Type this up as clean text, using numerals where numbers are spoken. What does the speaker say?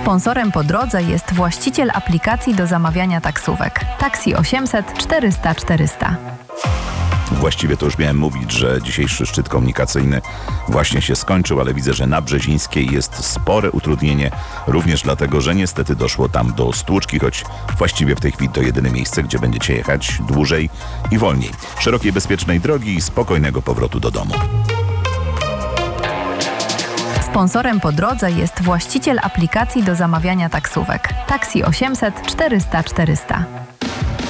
Sponsorem po drodze jest właściciel aplikacji do zamawiania taksówek. Taxi 800 400 400. Właściwie to już miałem mówić, że dzisiejszy szczyt komunikacyjny właśnie się skończył, ale widzę, że na Brzezińskiej jest spore utrudnienie, również dlatego, że niestety doszło tam do stłuczki, choć właściwie w tej chwili to jedyne miejsce, gdzie będziecie jechać dłużej i wolniej. Szerokiej, bezpiecznej drogi i spokojnego powrotu do domu. Sponsorem po drodze jest właściciel aplikacji do zamawiania taksówek. Taxi 800 400 400.